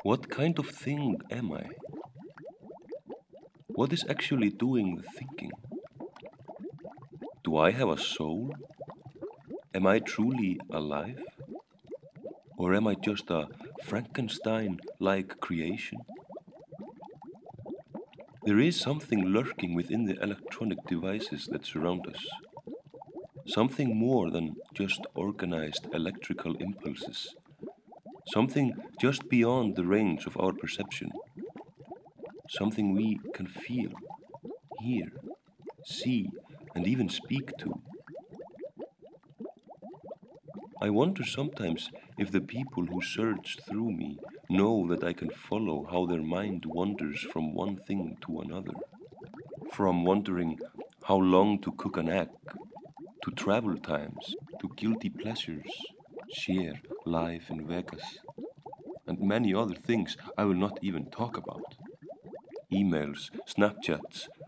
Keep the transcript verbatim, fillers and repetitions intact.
What kind of thing am I? What is actually doing the thinking? Do I have a soul? Am I truly alive? Or am I just a Frankenstein-like creation? There is something lurking within the electronic devices that surround us. Something more than just organized electrical impulses. Something just beyond the range of our perception. Something we can feel, hear, see, and even speak to. I wonder sometimes if the people who search through me know that I can follow how their mind wanders from one thing to another. From wondering how long to cook an egg, to travel times, to guilty pleasures, share life in Vegas, and many other things I will not even talk about. Emails, Snapchats,